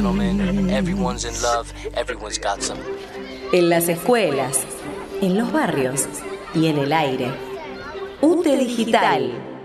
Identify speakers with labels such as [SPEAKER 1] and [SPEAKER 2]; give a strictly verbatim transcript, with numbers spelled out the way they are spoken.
[SPEAKER 1] gentlemen, everyone's in love, everyone's got some.
[SPEAKER 2] En las escuelas, en los barrios y en el aire. U T E Digital.